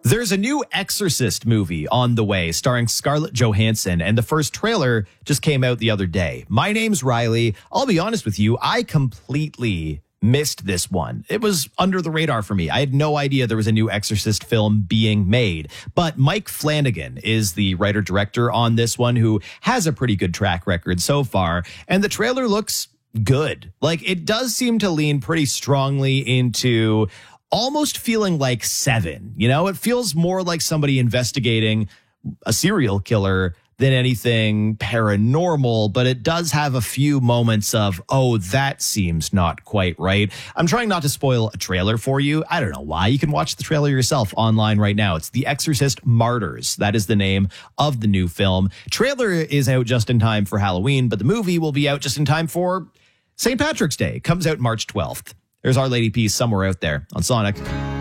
There's a new Exorcist movie on the way starring Scarlett Johansson, and the first trailer just came out the other day. My name's Riley. I'll be honest with you, I completely missed this one. It was under the radar for me. I had no idea there was a new Exorcist film being made. But Mike Flanagan is the writer-director on this one, who has a pretty good track record so far, and the trailer looks good. Like, it does seem to lean pretty strongly into almost feeling like Seven. You know, it feels more like somebody investigating a serial killer than anything paranormal, but it does have a few moments of, oh, that seems not quite right. I'm trying not to spoil a trailer for you. I don't know why. You can watch the trailer yourself online right now. It's The Exorcist Martyrs. That is the name of the new film. Trailer is out just in time for Halloween, but the movie will be out just in time for St. Patrick's Day. It comes out March 12th. There's Our Lady Peace somewhere out there on Sonic.